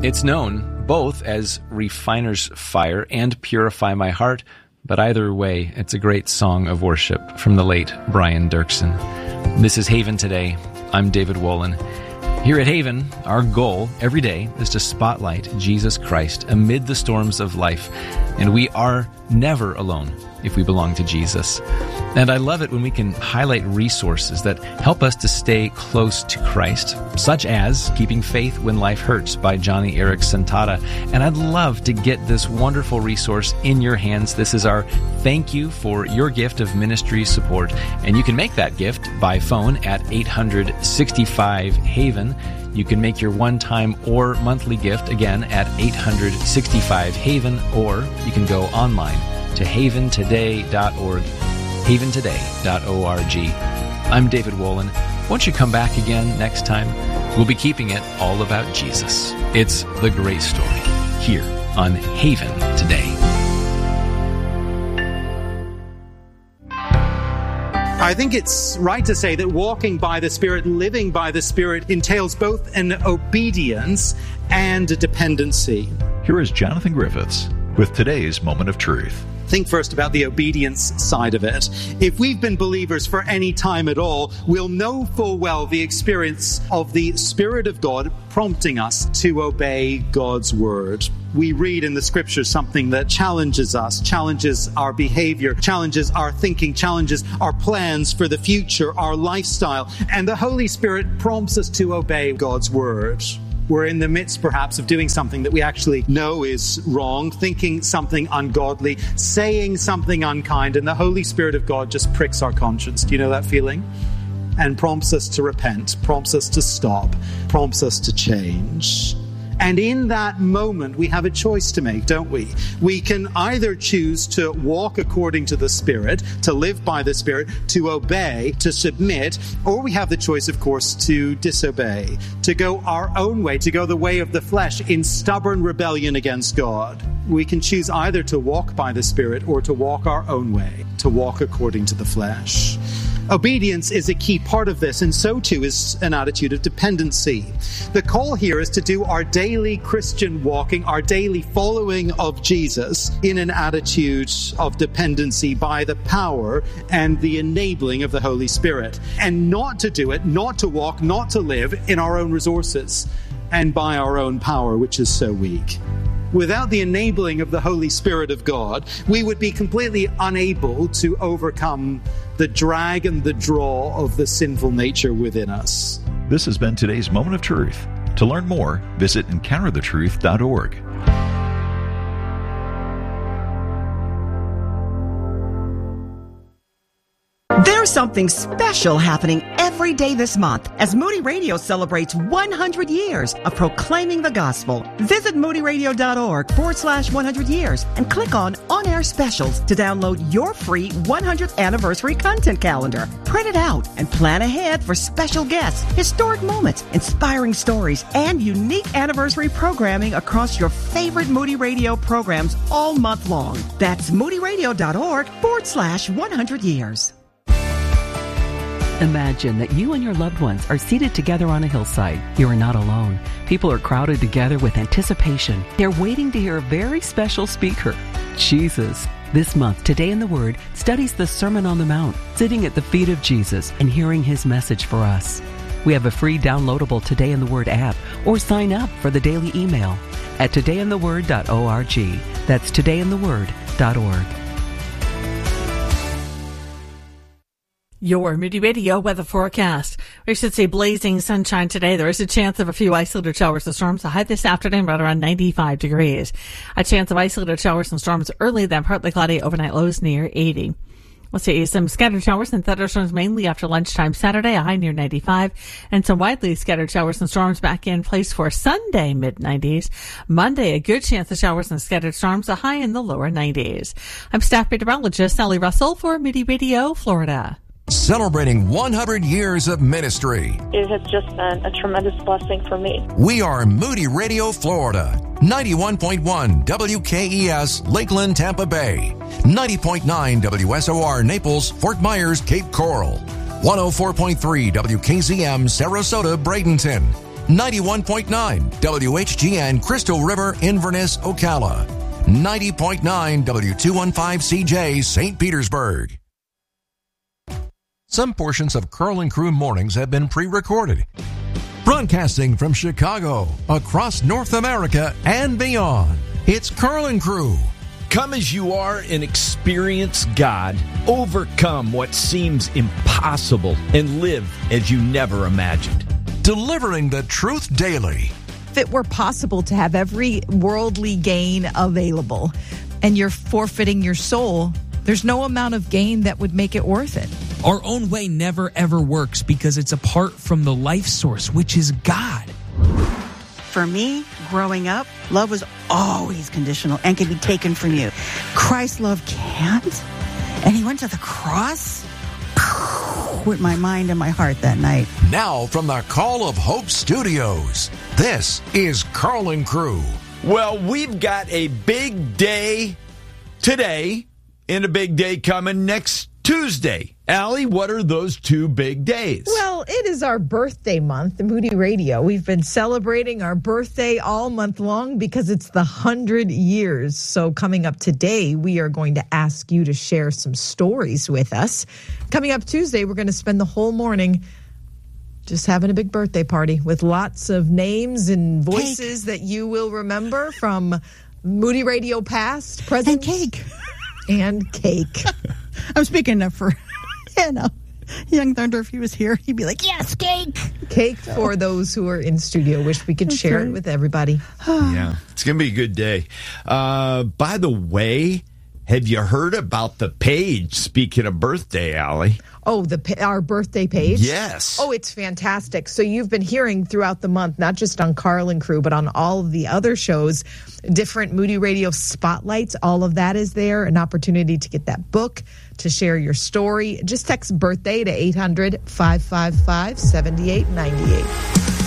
It's known both as Refiner's Fire and Purify My Heart, but either way, it's a great song of worship from the late Brian Dirksen. This is Haven Today. I'm David Wolin. Here at Haven, our goal every day is to spotlight Jesus Christ amid the storms of life, and we are never alone if we belong to Jesus. And I love it when we can highlight resources that help us to stay close to Christ, such as Keeping Faith When Life Hurts by Johnny Eric Santata. And I'd love to get this wonderful resource in your hands. This is our thank you for your gift of ministry support. And you can make that gift by phone at 865-HAVEN. You can make your one-time or monthly gift, again, at 865-HAVEN, or you can go online to haventoday.org, haventoday.org. I'm David Wolin. Won't you come back again next time? We'll be keeping it all about Jesus. It's the great story here on Haven Today. I think it's right to say that walking by the Spirit, living by the Spirit, entails both an obedience and a dependency. Here is Jonathan Griffiths with today's Moment of Truth. Think first about the obedience side of it. If we've been believers for any time at all, we'll know full well the experience of the Spirit of God prompting us to obey God's word. We read in the scriptures something that challenges us, challenges our behavior, challenges our thinking, challenges our plans for the future, our lifestyle, and the Holy Spirit prompts us to obey God's word. We're in the midst, perhaps, of doing something that we actually know is wrong, thinking something ungodly, saying something unkind, and the Holy Spirit of God just pricks our conscience. Do you know that feeling? And prompts us to repent, prompts us to stop, prompts us to change. And in that moment, we have a choice to make, don't we? We can either choose to walk according to the Spirit, to live by the Spirit, to obey, to submit, or we have the choice, of course, to disobey, to go our own way, to go the way of the flesh in stubborn rebellion against God. We can choose either to walk by the Spirit or to walk our own way, to walk according to the flesh. Obedience is a key part of this, and so too is an attitude of dependency. The call here is to do our daily Christian walking, our daily following of Jesus in an attitude of dependency by the power and the enabling of the Holy Spirit, and not to do it, not to walk, not to live in our own resources and by our own power, which is so weak. Without the enabling of the Holy Spirit of God, we would be completely unable to overcome the drag and the draw of the sinful nature within us. This has been today's Moment of Truth. To learn more, visit encounterthetruth.org. There's something special happening every day this month as Moody Radio celebrates 100 years of proclaiming the gospel. Visit moodyradio.org/100 years and click on On-Air Specials to download your free 100th anniversary content calendar. Print it out and plan ahead for special guests, historic moments, inspiring stories, and unique anniversary programming across your favorite Moody Radio programs all month long. That's moodyradio.org/100 years. Imagine that you and your loved ones are seated together on a hillside. You are not alone. People are crowded together with anticipation. They're waiting to hear a very special speaker, Jesus. This month, Today in the Word studies the Sermon on the Mount, sitting at the feet of Jesus and hearing his message for us. We have a free downloadable Today in the Word app, or sign up for the daily email at todayintheword.org. That's todayintheword.org. Your Moody Radio weather forecast. We should say blazing sunshine today. There is a chance of a few isolated showers and storms. The high this afternoon right around 95 degrees. A chance of isolated showers and storms early, then partly cloudy, overnight lows near 80. We'll see some scattered showers and thunderstorms mainly after lunchtime Saturday, a high near 95, and some widely scattered showers and storms back in place for Sunday, mid-90s. Monday, a good chance of showers and scattered storms, a high in the lower 90s. I'm staff meteorologist Sally Russell for Moody Radio, Florida. Celebrating 100 years of ministry. It has just been a tremendous blessing for me. We are Moody Radio, Florida. 91.1 WKES, Lakeland, Tampa Bay. 90.9 WSOR, Naples, Fort Myers, Cape Coral. 104.3 WKZM, Sarasota, Bradenton. 91.9 WHGN Crystal River, Inverness, Ocala. 90.9 W215CJ, St. Petersburg. Some portions of Carl and Crew Mornings have been pre-recorded. Broadcasting from Chicago, across North America, and beyond, it's Carl and Crew. Come as you are and experience God. Overcome what seems impossible and live as you never imagined. Delivering the truth daily. If it were possible to have every worldly gain available and you're forfeiting your soul, there's no amount of gain that would make it worth it. Our own way never ever works because it's apart from the life source, which is God. For me, growing up, love was always conditional and could be taken from you. Christ's love can't. And he went to the cross with my mind and my heart that night. Now from the Call of Hope Studios, this is Carl and Crew. Well, we've got a big day today and a big day coming next Tuesday. Allie, what are those two big days? Well, it is our birthday month, the Moody Radio. We've been celebrating our birthday all month long because it's the 100 years. So coming up today, we are going to ask you to share some stories with us. Coming up Tuesday, we're going to spend the whole morning just having a big birthday party with lots of names and voices that you will remember from Moody Radio past, present. And cake. And cake. I'm speaking up for, Young Thunder, if he was here, he'd be like, yes, cake. Cake for those who are in studio. Wish we could share it with everybody. Yeah, it's going to be a good day. By the way, have you heard about the page, speaking of birthday, Allie? Oh, our birthday page? Yes. Oh, it's fantastic. So you've been hearing throughout the month, not just on Carl and Crew, but on all of the other shows, different Moody Radio spotlights. All of that is there. An opportunity to get that book, to share your story. Just text birthday to 800-555-7898.